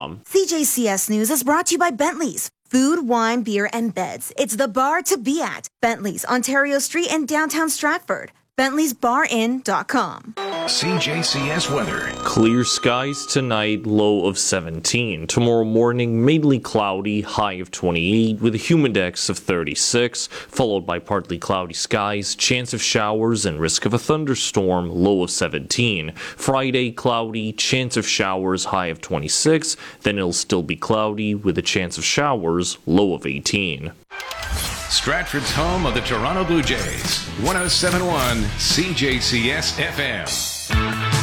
BentleySafe.com. CJCS News is brought to you by Bentley's. Food, wine, beer, and beds. It's the bar to be at. Bentley's, Ontario Street in downtown Stratford. Bentley'sBarIn.com. CJCS weather. Clear skies tonight, low of 17. Tomorrow morning, mainly cloudy, high of 28, with a humidex of 36, followed by partly cloudy skies, chance of showers, and risk of a thunderstorm, low of 17. Friday, cloudy, chance of showers, high of 26, then it'll still be cloudy, with a chance of showers, low of 18. Stratford's home of the Toronto Blue Jays. 107.1 CJCS FM.